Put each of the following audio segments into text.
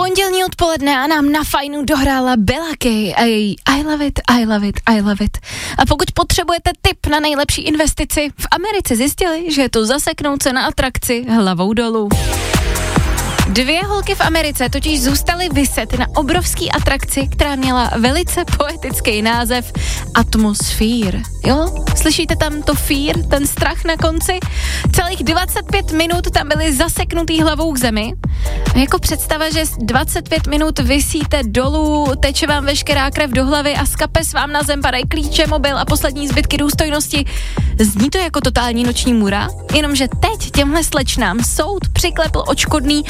Pondělní odpoledne a nám na fajnu dohrála Bella Kay a její I love it, I love it, I love it. A pokud potřebujete tip na nejlepší investici, v Americe zjistili, že je to zaseknout se na atrakci hlavou dolů. 2 holky v Americe totiž zůstaly viset na obrovský atrakci, která měla velice poetický název Atmosphere. Jo? Slyšíte tam to fear, ten strach na konci? Celých 25 minut tam byly zaseknutý hlavou k zemi. Jako představa, že 25 minut visíte dolů, teče vám veškerá krev do hlavy a z kapes vám na zem padají klíče, mobil a poslední zbytky důstojnosti. Zní to jako totální noční můra? Jenomže teď těmhle slečnám soud přiklepl odškodný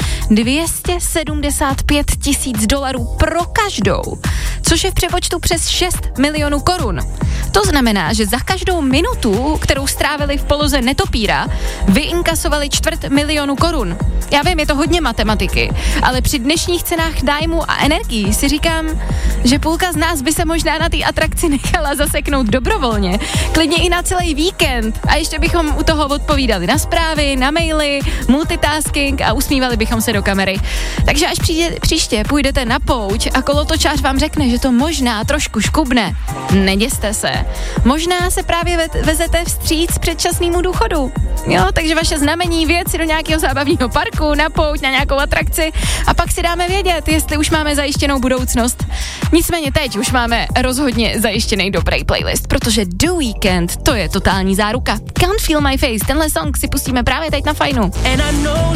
$275 000 pro každou, což je v přepočtu přes 6 milionů korun. To znamená, že za každou minutu, kterou strávili v poloze netopíra, vyinkasovali 250 000 korun. Já vím, je to hodně matematiky, ale při dnešních cenách nájmu a energií si říkám, že půlka z nás by se možná na té atrakci nechala zaseknout dobrovolně, klidně i na celý víkend a ještě bychom u toho odpovídali na zprávy, na maily, multitasking a usmívali bychom se do kamery. Takže až příště půjdete na pouť a kolotočář vám řekne, že to možná trošku škubne, neděste se. Možná se právě vezete vstříc předčasnému důchodu. Jo, takže vaše znamení věc si do nějakého zábavního parku, na pouť, na nějakou atrakci a pak si dáme vědět, jestli už máme zajištěnou budoucnost. Nicméně teď už máme rozhodně zajištěný dobrý playlist, protože The Weeknd, to je totální záruka. Can't Feel My Face, tenhle song si pustíme právě teď na fajnu.